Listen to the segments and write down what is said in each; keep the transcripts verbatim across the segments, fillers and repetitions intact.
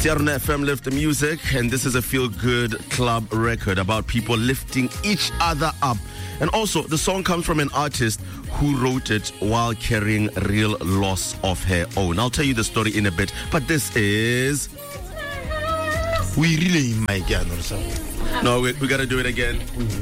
It's Yarona F M Lift the Music, and this is a feel-good club record about people lifting each other up. And also, the song comes from an artist who wrote it while carrying real loss of her own. I'll tell you the story in a bit, but this is... We really might get or something. No, we, we gotta do it again.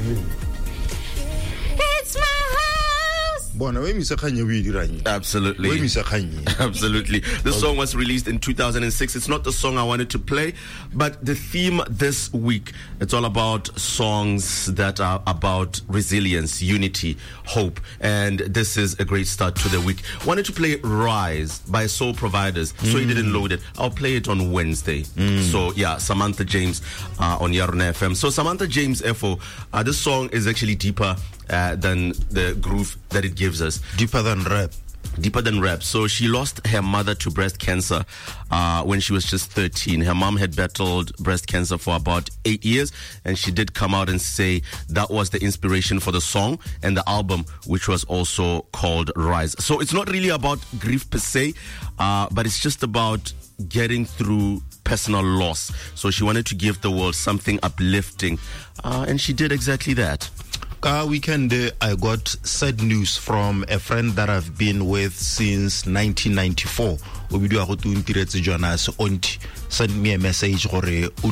It's my house. Absolutely. Absolutely. The song was released in two thousand six. It's not the song I wanted to play, but the theme this week, it's all about songs that are about resilience, unity, hope. And this is a great start to the week. Wanted to play Rise by Soul Providers, mm. so he didn't load it. I'll play it on Wednesday. Mm. So yeah, Samantha James uh, on Yarona F M. So Samantha James, F O, uh, this song is actually deeper uh, than the groove that it gives us. Deeper than rap. Deeper than rap. So she lost her mother to breast cancer uh, when she was just thirteen. Her mom had battled breast cancer for about eight years, and she did come out and say that was the inspiration for the song and the album, which was also called Rise. So it's not really about grief per se, uh, but it's just about getting through personal loss. So she wanted to give the world something uplifting, uh, and she did exactly that. Uh, weekend, uh, I got sad news from a friend that I've been with since nineteen ninety-four. Sent me a message gore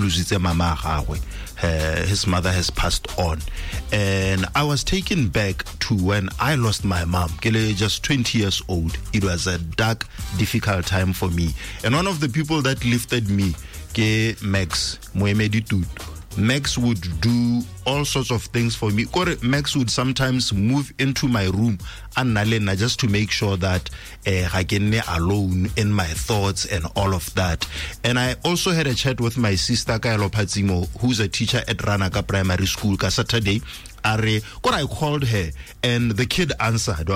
his mother has passed on, and I was taken back to when I lost my mom, just twenty years old. It was a dark, difficult time for me, and one of the people that lifted me, Max Moemedi Tut. Max would do all sorts of things for me. Max would sometimes move into my room and Nalena just to make sure that uh, I can be alone in my thoughts and all of that. And I also had a chat with my sister Kaelo Patsimo, who's a teacher at Ranaka Primary School. Saturday, I called her and the kid answered.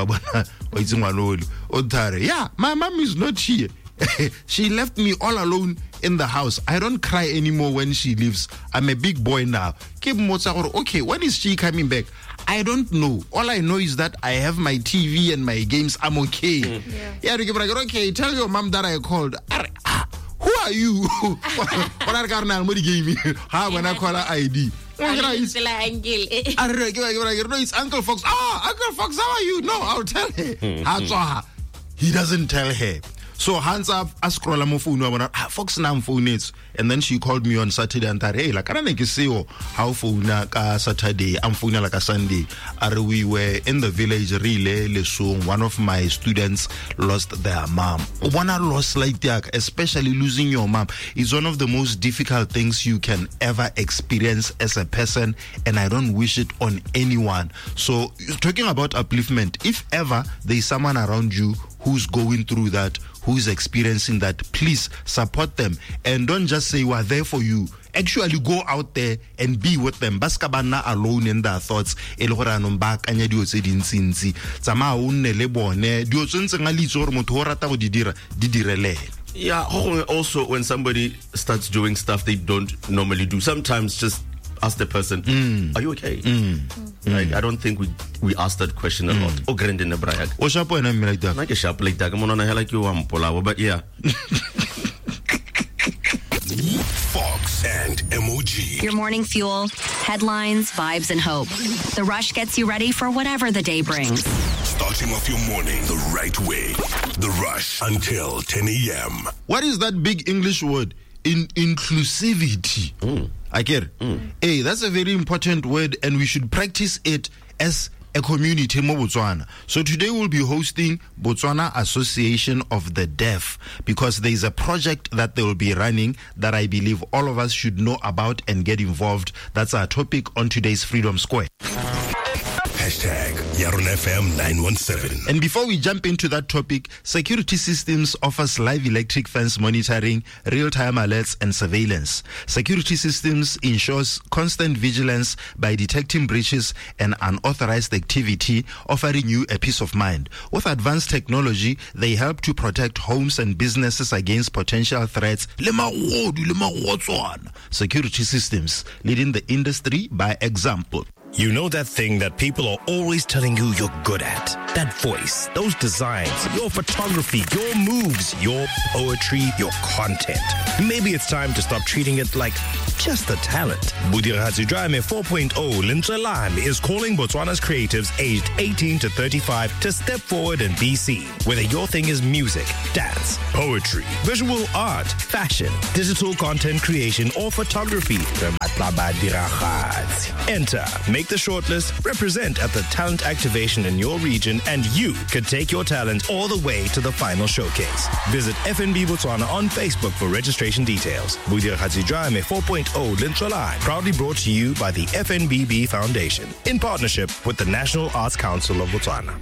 Yeah, my mom is not here. She left me all alone in the house. I don't cry anymore when she leaves. I'm a big boy now. Okay, when is she coming back? I don't know. All I know is that I have my T V and my games. I'm okay. Mm. Yeah. Yeah, okay, tell your mom that I called. Who are you? When I call her I D. It's Uncle Fox. Ah, Uncle Fox, how are you? No, I'll tell her. He doesn't tell her. So hands up, I scroll on my phone. Ah, Fox nam phone it, and then she called me on Saturday and said, "Hey, like I don't know how phone like Saturday, I'm phone like a Sunday." Are we were in the village relay lesson. One of my students lost their mom. One loss like that, especially losing your mom, is one of the most difficult things you can ever experience as a person, and I don't wish it on anyone. So talking about upliftment, if ever there is someone around you who's going through that, who's experiencing that, please support them and don't just say we're there for you. Actually go out there and be with them. Baskabana alone in their thoughts. Yeah, also when somebody starts doing stuff they don't normally do, sometimes just ask the person, mm. are you okay? Mm. Like, mm. I don't think we we ask that question a mm. lot. Oh, grand in the brag. Oh, sharp and I'm like that. Like a sharp like that. I'm on a like you um but yeah. Fox and M O G. Your morning fuel, headlines, vibes, and hope. The Rush gets you ready for whatever the day brings. Starting off your morning the right way. The Rush until ten a.m. What is that big English word? In inclusivity. Mm. I get it. Mm. Hey, that's a very important word, and we should practice it as a community in Botswana. So today we'll be hosting Botswana Association of the Deaf, because there is a project that they will be running that I believe all of us should know about and get involved. That's our topic on today's Freedom Square. Hashtag Yarona F M nine one seven. And before we jump into that topic, Security Systems offers live electric fence monitoring, real-time alerts, and surveillance. Security Systems ensures constant vigilance by detecting breaches and unauthorized activity, offering you a peace of mind. With advanced technology, they help to protect homes and businesses against potential threats. Security Systems, leading the industry by example. You know that thing that people are always telling you you're good at? That voice, those designs, your photography, your moves, your poetry, your content. Maybe it's time to stop treating it like just a talent. Budirahatsi Drame four point oh Lintrelan is calling Botswana's creatives aged eighteen to thirty-five to step forward and be seen. Whether your thing is music, dance, poetry, visual art, fashion, digital content creation, or photography, enter, make the shortlist, represent at the talent activation in your region, and you could take your talent all the way to the final showcase. Visit F N B Botswana on Facebook for registration details. Budirahatsi Drame four point oh Lintrelan, proudly brought to you by the F N B B Foundation in partnership with the National Arts Council of Botswana.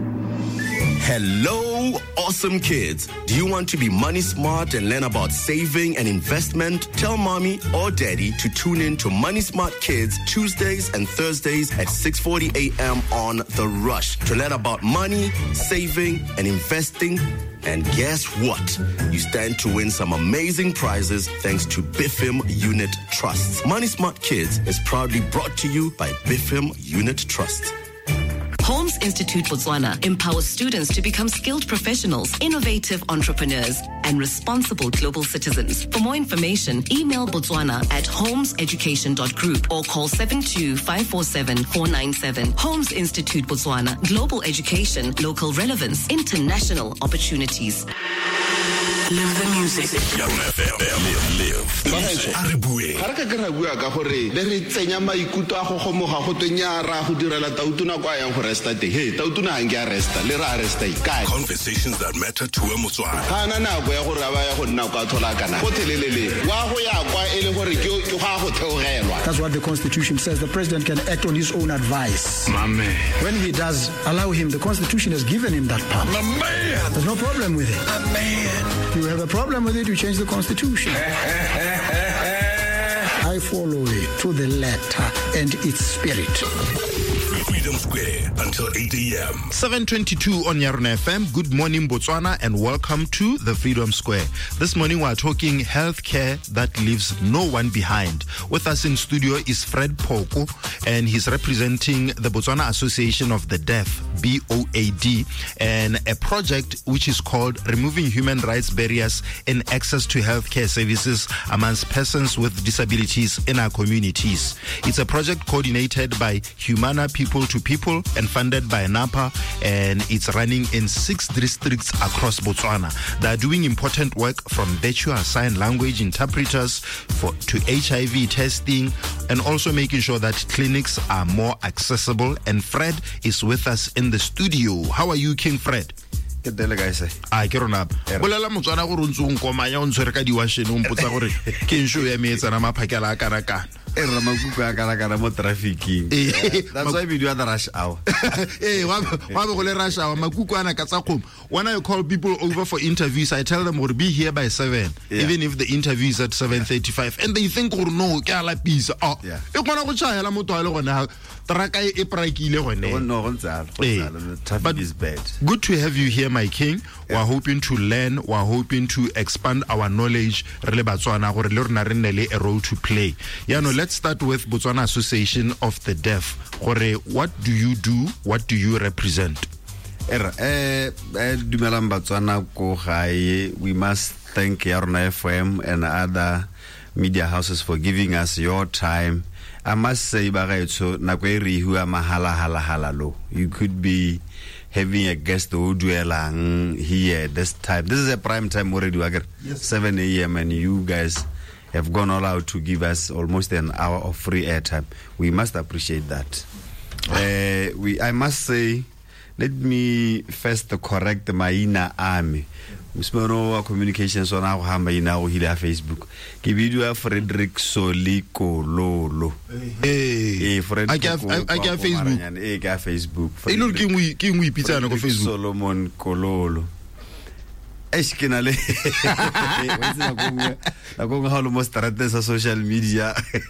Hello, awesome kids. Do you want to be money smart and learn about saving and investment? Tell mommy or daddy to tune in to Money Smart Kids Tuesdays and Thursdays at six forty a.m. on The Rush to learn about money, saving, and investing. And guess what? You stand to win some amazing prizes thanks to B I F I M Unit Trusts. Money Smart Kids is proudly brought to you by B I F I M Unit Trust. Holmes Institute Botswana empowers students to become skilled professionals, innovative entrepreneurs, and responsible global citizens. For more information, email Botswana at holmes education dot group or call seven two five four seven four nine seven. Holmes Institute Botswana. Global education, local relevance, international opportunities. Live the music. Young F M. Live, live. Aribue. Ga re ka ra bua ka gore le re tsenya maikuto a go gomoga go tonyara go direla tautuna kwa yang go resta te. Hey, tautuna ang ya resta. Le ra resta ikae. Conversations that matter to a Motswana. Ha na na go ya go raba ya go nna kwa thola kana. Go telelele. Wa go ya kwa ele gore ke ke ga go theogelwa. That's what the Constitution says. The president can act on his own advice. My man. When he does allow him, the Constitution has given him that power. My man. There's no problem with it. My man. You have a problem with it, you change the Constitution. I follow it to the letter and its spirit. Freedom Square until eight a.m. seven twenty-two on Yarona F M. Good morning, Botswana, and welcome to the Freedom Square. This morning we are talking healthcare that leaves no one behind. With us in studio is Fred Poko, and he's representing the Botswana Association of the Deaf, B O A D, and a project which is called Removing Human Rights Barriers in Access to Healthcare Services Amongst Persons with Disabilities in Our Communities. It's a project coordinated by Humana People to People and funded by NAPA, and it's running in six districts across Botswana. They are doing important work from virtual sign language interpreters for to H I V testing, and also making sure that clinics are more accessible. And Fred is with us in the studio. How are you, King Fred? Ke tele guys. Ah, ke rona. Bolela Motswana go runtsu nkomanya o ntshwere ka diwashene o mpotsa gore ke nsho ya me etsana maphakela a kana kana. E re makuku a kana kana mo trafficking. That's why we do at the rush hour. Eh, wa wa go le rush hour makuku ana ka tsa kgomo. When I call people over for interviews, I tell them we'll be here by seven, yeah. Even if the interview is at seven thirty-five, and they think or no ke ala pisa. Oh, e kgona go tshaya motho a le gona traka e prakile gone. No, go ntsalo. The traffic is bad. Good to have you here, my king. Yeah. We're hoping to learn, we're hoping to expand our knowledge. Re le Botswana gore le rena re nne le a role to play. Yeah, no, let's start with Botswana Association of the Deaf. Gore, what do you do? What do you represent? Era eh dumelang Botswana ko gae. We must thank Yarona F M and other media houses for giving us your time. I must say bagaetso nako e re hua mahala hala hala lo. You could be having a guest who duelang here this time. This is a prime time already. Yes. seven a.m. and you guys have gone all out to give us almost an hour of free airtime. We must appreciate that. uh, we, I must say, let me first correct Maina Army. Muspero communications on our Hamaina or Hila Facebook. Give you a Frederick Soliko Lolo. Hey, Fred. I got I got Facebook. I got Facebook. Hey, look, can we can we pizza on Facebook? Solomon Kololo. Eskinale. I go almost start this social media.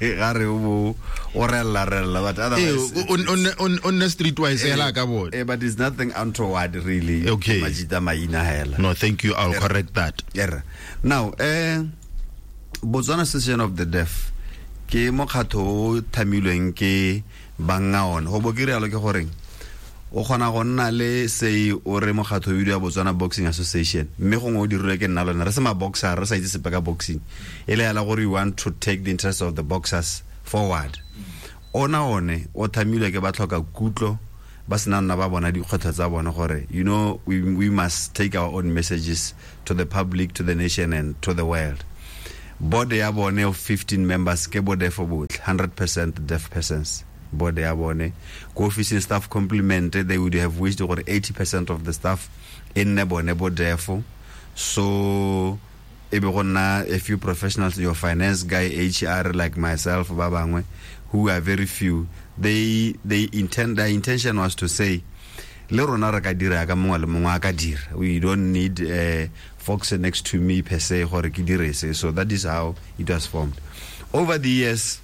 But otherwise, on on on on the street wise, but it's nothing untoward really. Okay. No, thank you. I'll correct that. Yeah. Now, uh, Botswana Association of the Deaf. Ke mokgatlo thamilweng ke banga on go bo ke re alo ke goreng o khona go nna le sei o re mogatho video ya Botswana Boxing Association mme go ngo dirile ke nna lona re se ma boxer re sa itse sepeka boxing ele ya la gore you want to take the interest of the boxers forward ona one o thamile ke ba tlhoka kutlo ba sena nna ba bona dikgotha tsa bona gore you know we we must take our own messages to the public, to the nation and to the world. Board ya bone of fifteen members ke bode for both one hundred percent deaf persons. Board ya bone co-official staff complemented, they would have wished over eighty percent of the staff in nebo nebo deaf. So ebe gonna a few professionals, your finance guy, H R like myself, babangwe, who are very few. They they intend their intention was to say we don't need uh, folks next to me per se, so that is how it was formed. Over the years,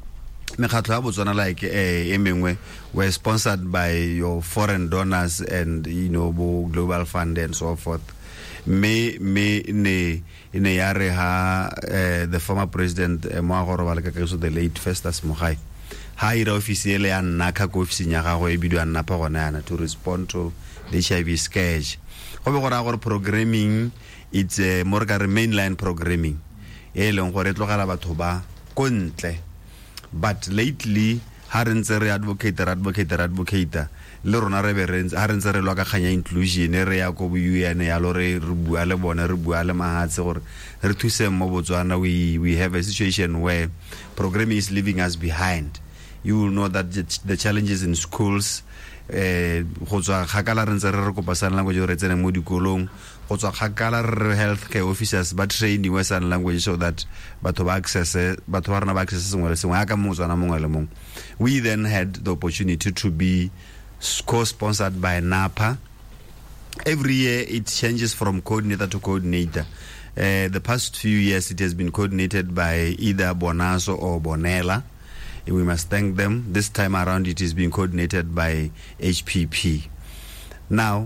like uh, were sponsored by your foreign donors and you know Global Fund and so forth. Me me ne in a yare ha uh, the former president uh, the late Festus Mogai. High officially and naka go office nyagago e bidiwa nna pa gona yana to respond to the H I V scourge. Go be gora gore programming it's a more ka mainline programming e leng gore tlogela batho ba kontle, but lately ha re ntse re advocate re advocate re advocate le rona re be re ha re ntse re lwa ka khanya inclusion re ya go U N ya lo re re bua le bona re bua le mahatse gore re thuse mo Botswana. We we have a situation where programming is leaving us behind. You will know that the challenges in schools go tswa khakala re ntse re re kopa sign language re tsene mo dikolong go tswa khakala re health care officers but train in sign language so that batho ba access batho ba rena ba access sengwe le sengwe aka mo Botswana mongwe le mongwe. We then had the opportunity to be co-sponsored by NAPA. Every year it changes from coordinator to coordinator. Uh, the past few years it has been coordinated by either Bonaso or Bonella. We must thank them. This time around it is being coordinated by H P P. Now,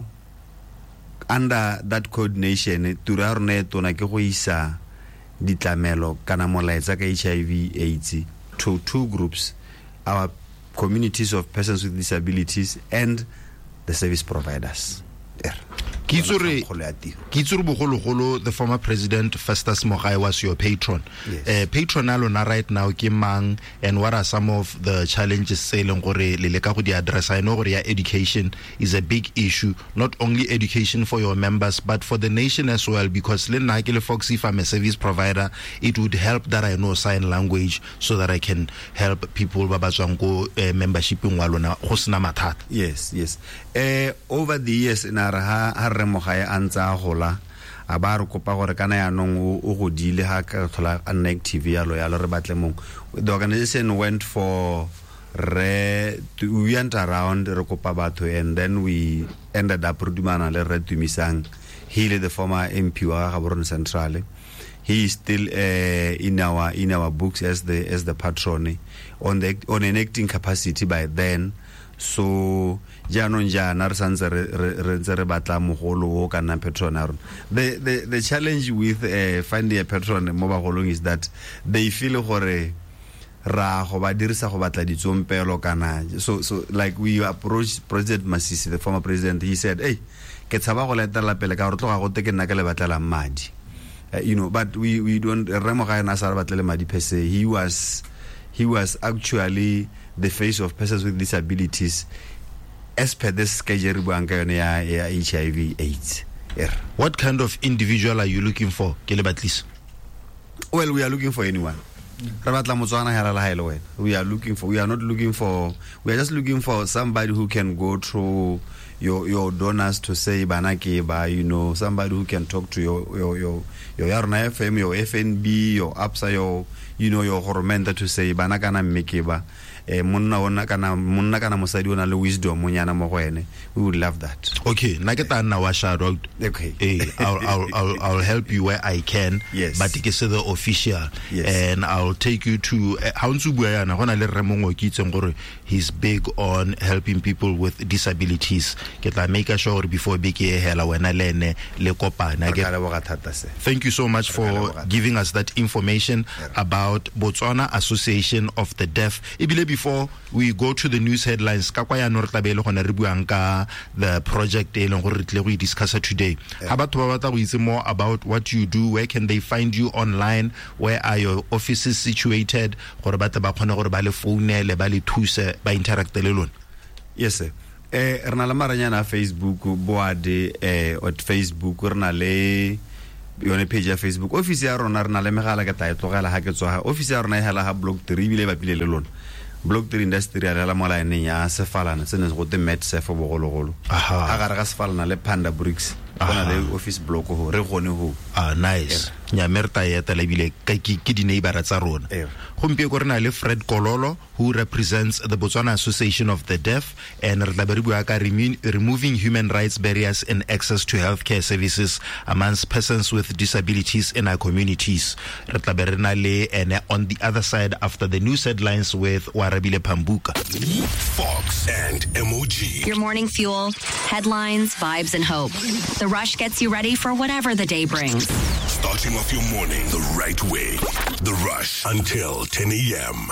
under that coordination, turarne tona ke go isa ditlamelo kana molaetsa ka H I V AIDS to two groups, our communities of persons with disabilities and the service providers. Kitsuri Kitsuri Bogologolo, the former president Festus Mogai was your patron. Yes. Uh, patron alona right now ke mang, and what are some of the challenges seleng gore le leka go di address? I know gore education is a big issue, not only education for your members but for the nation as well, because le nna ke le folks, if I'm a service provider, it would help that I know sign language so that I can help people ba ba tswang go membership wa lona go sena mathata. Yes, yes. Uh, over the years in our ha re Mogai antsa gola a ba re kopa gore kana ya nong o go dile ha ka thola unactive ya lo ya lo re batle mong. The organization went for re we went around re kopa batho, and then we ended up rudumana le re tumisang Hile, the former M P wa Gaborone Central. He is still uh, in our in our books as the as the patron on the on an acting capacity by then. So jaanong jaana re santse re ntse re batla mogolo o kana patron a rona. The the the challenge with uh, finding a patron mo bagolong is that they feel gore ra go ba dirisa go batla ditsompelo kana so so like we approached President Masisi, the former president. He said, hey, ke tsaba go letela pele ka re tloga go te ke nna ke le batlela madi. Uh, you know, but we we don't remo ga na sa re batlele madi per se. He was he was actually the face of persons with disabilities as per this schedule ya H I V AIDS. Yeah. What kind of individual are you looking for? Well, we are looking for anyone. We are looking for, we are not looking for, we are just looking for somebody who can go through your your donors to say banake ba, you know, somebody who can talk to your your your your Yarna F M, your F N B, your A P S A, your you know your hormenta to say banakana mekeba. Eh, munna ona kana munna kana mosadi ona le wisdom munyana mo go ene. We would love that. Okay, naketa na wa shadow. Okay. Hey, I'll, I'll I'll I'll help you where I can. Yes. But it is the official. Yes. And I'll take you to how ntsu bua yana gona le Remongo kitseng gore he's big on helping people with disabilities. Ke tla make sure before beke e hela wena lene le kopana. Thank you so much for giving us that information about Botswana Association of the Deaf. Ibile before we go to the news headlines, ka kwa ya no re tla be le gona re buang ka the project e leng gore re tle go discuss today. How about ba batla go itse more about what you do? Where can they find you online? Where are your offices situated? Gore ba tle ba khone gore ba le phone le ba le thuse ba interact le lona. Yes sir. Eh re na le maranyana Facebook boade eh on Facebook re na le yone page ya Facebook. Office ya rona re na le megala ka tae tlogela ha ke tswa. Office ya rona e hela ha block three bile ba pile le lona. Block three industrial la mola ene ya sefalana se ne go te met se fo bogologolo. Aha. Ha ga re ga sefalana le Panda Bricks. Bona le office block ho re gone ho. Ah nice. Nya merta ya tla bile ka ke di neighbor tsa rona. Gompe go rena le Fred Kololo, who represents the Botswana Association of the Deaf, and re tla be re bua ka removing human rights barriers in access to healthcare services amongst persons with disabilities in our communities. Re tla be re na le ene on the other side after the news headlines with Warabile Pambuka. Fox and M O G. Your morning fuel, headlines, vibes, and hope. The Rush gets you ready for whatever the day brings. Starting off your morning the right way. The Rush until ten a.m.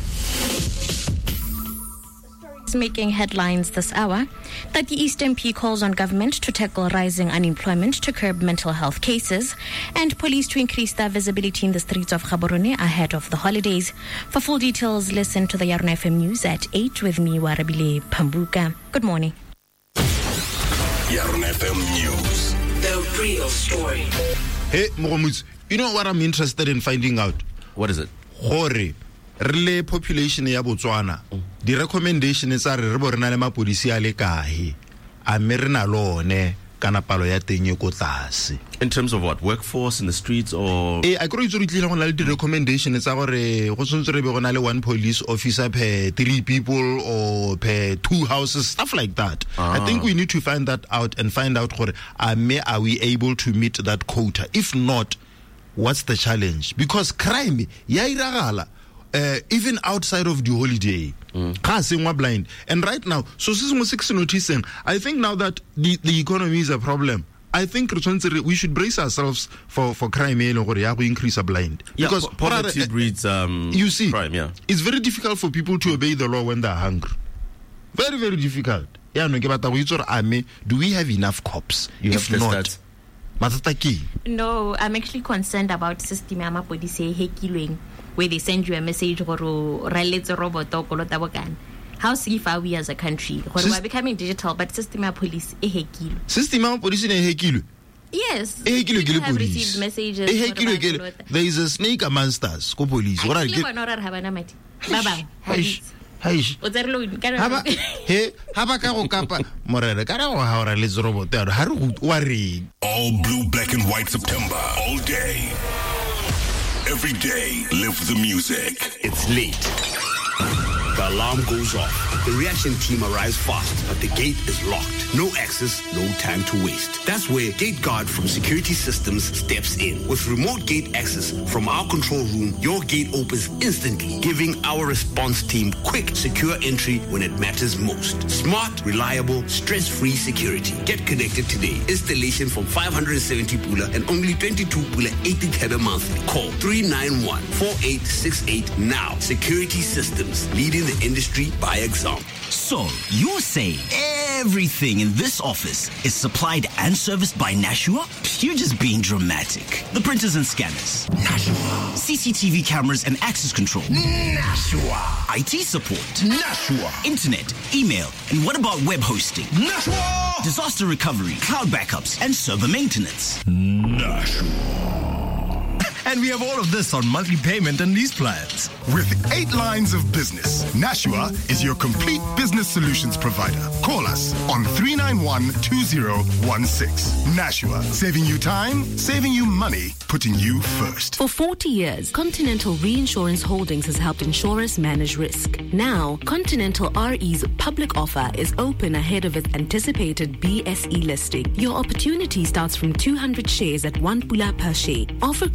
Making headlines this hour, that the East M P calls on government to tackle rising unemployment to curb mental health cases, and police to increase their visibility in the streets of Gaborone ahead of the holidays. For full details, listen to the Yarna F M News at eight with me, Warabile Pambuka. Good morning. Yarna F M News. The real story. Hey, Mogomutsi, you know what I'm interested in finding out? What is it? Gore rele population ya Botswana. The recommendation is are re bo rena le mapolisi a le kae. A me re na lone kana palo ya teng e ko tlase. In terms of what? Workforce in the streets or Eh I go itse re tlile go na le di recommendation tsa gore go tshwantse re be go na le one police officer per three people or per two houses, stuff like that. Ah. I think we need to find that out and find out gore are me are we able to meet that quota? If not, what's the challenge? Because crime ya iragala uh, even outside of the holiday. Mm. Blind. And right now, so six noticing, I think now that the, the economy is a problem, I think we should brace ourselves for, for crime or increase a blind. Yeah, because po- poverty uh, breeds um, you see, crime, yeah. It's very difficult for people to obey the law when they're hungry. Very, very difficult. Yeah, no, do we have enough cops? You if have not, no, I'm actually concerned about system where they send you a message or robot or how safe are we as a country? Because we're becoming digital, but system police system police yes, people have received messages. There is a snake amongst us. Go police. What are you? Haish. Haba he haba ka go kapa morere ka go ha ora le robot ya ha re worry. All blue, black and white September all day. Every day live the music. It's late. The alarm goes off. The reaction team arrives fast, but the gate is locked. No access, no time to waste. That's where Gate Guard from Security Systems steps in. With remote gate access from our control room, your gate opens instantly, giving our response team quick, secure entry when it matters most. Smart, reliable, stress-free security. Get connected today. Installation from five hundred seventy pula and only twenty-two pula eighty tebe monthly. Call three nine one, four eight six eight now. Security Systems, leading the industry by example. So, you're saying everything in this office is supplied and serviced by Nashua? You're just being dramatic. The printers and scanners. Nashua. C C T V cameras and access control. Nashua. I T support. Nashua. Internet, email, and what about web hosting? Nashua. Disaster recovery, cloud backups, and server maintenance. Nashua. And we have all of this on monthly payment and lease plans. With eight lines of business, Nashua is your complete business solutions provider. Call us on three nine one, two zero one six. Nashua, saving you time, saving you money, putting you first. For forty years, Continental Reinsurance Holdings has helped insurers manage risk. Now, Continental R E's public offer is open ahead of its anticipated B S E listing. Your opportunity starts from two hundred shares at one pula per share. Offer closes at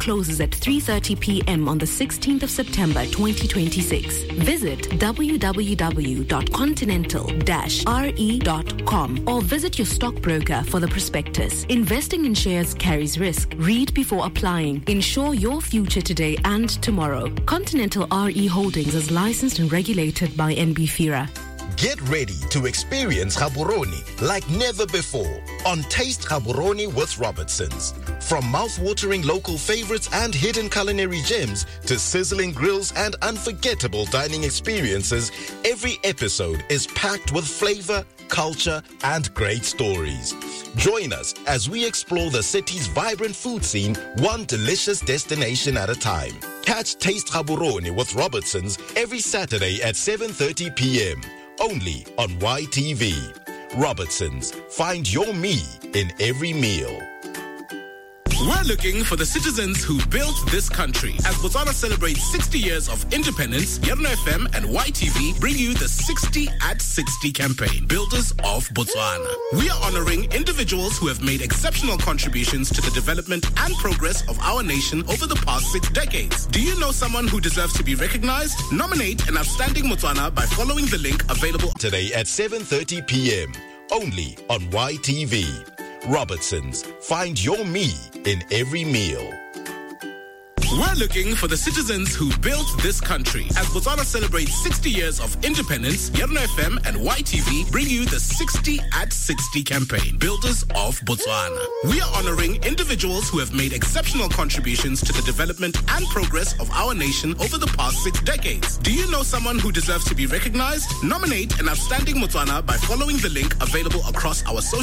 at three thirty p.m. on the sixteenth of September twenty twenty-six. Visit w w w dot continental dash r e dot com or visit your stockbroker for the prospectus. Investing in shares carries risk. Read before applying. Ensure your future today and tomorrow. Continental R E Holdings is licensed and regulated by N B FIRA. Get ready to experience Gaborone like never before on Taste Gaborone with Robertsons. From mouth-watering local favorites and hidden culinary gems to sizzling grills and unforgettable dining experiences, every episode is packed with flavor, culture, and great stories. Join us as we explore the city's vibrant food scene, one delicious destination at a time. Catch Taste Gaborone with Robertsons every Saturday at seven thirty p.m. only on Y T V. Robertsons, find your me in every meal. We're looking for the citizens who built this country. As Botswana celebrates sixty years of independence, Yerna F M and Y T V bring you the sixty at sixty campaign, Builders of Botswana. We are honoring individuals who have made exceptional contributions to the development and progress of our nation over the past six decades. Do you know someone who deserves to be recognized? Nominate an outstanding Botswana by following the link available today at seven thirty p.m. only on Y T V. Robertsons, find your me in every meal. We're looking for the citizens who built this country. As Botswana celebrates sixty years of independence, Yerna F M and Y T V bring you the sixty at sixty campaign, Builders of Botswana. We are honoring individuals who have made exceptional contributions to the development and progress of our nation over the past six decades. Do you know someone who deserves to be recognized? Nominate an outstanding Botswana by following the link available across our social